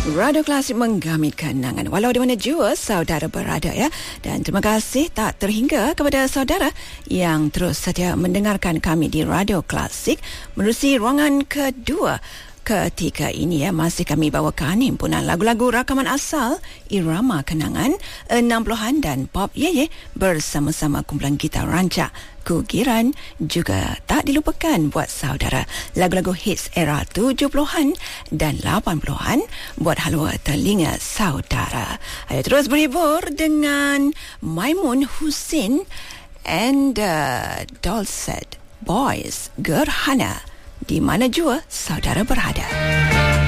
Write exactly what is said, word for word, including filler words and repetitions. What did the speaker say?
Radio Klasik menggamit kenangan walau di mana jua saudara berada ya. Dan terima kasih tak terhingga kepada saudara yang terus saja mendengarkan kami di Radio Klasik menerusi ruangan kedua. Ketika ini ya, masih kami bawakan himpunan lagu-lagu rakaman asal, irama kenangan, enam puluhan dan pop yeye bersama-sama kumpulan gitar rancak Kugiran. Juga tak dilupakan buat saudara lagu-lagu hits era tujuh puluhan dan lapan puluhan buat halua telinga saudara. Ayo terus berhibur dengan Maimun Husin and uh, Dulcet Boys Gerhana di mana jua saudara berada.